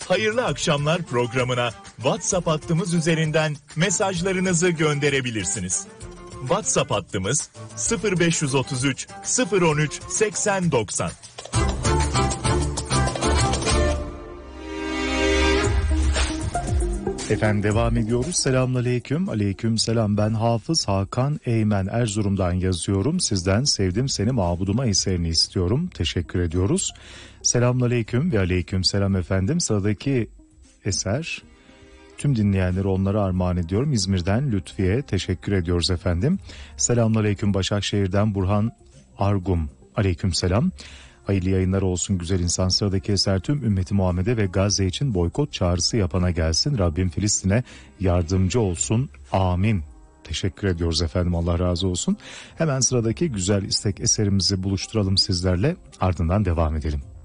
Hayırlı akşamlar programına WhatsApp hattımız üzerinden mesajlarınızı gönderebilirsiniz. WhatsApp hattımız 0533 013 8090. Efendim devam ediyoruz. Selamünaleyküm. Aleykümselam. Ben Hafız Hakan Eymen, Erzurum'dan yazıyorum. Sizden Sevdim Seni Mabuduma eserini istiyorum. Teşekkür ediyoruz. Selamünaleyküm ve aleykümselam efendim. Sıradaki eser tüm dinleyenleri onlara armağan ediyorum. İzmir'den Lütfiye, teşekkür ediyoruz efendim. Selamünaleyküm. Başakşehir'den Burhan Argum. Aleykümselam. Hayırlı yayınlar olsun güzel insan. Sıradaki eser tüm ümmeti Muhammed'e ve Gazze için boykot çağrısı yapana gelsin. Rabbim Filistin'e yardımcı olsun. Amin. Teşekkür ediyoruz efendim, Allah razı olsun. Hemen sıradaki güzel istek eserimizi buluşturalım sizlerle, ardından devam edelim.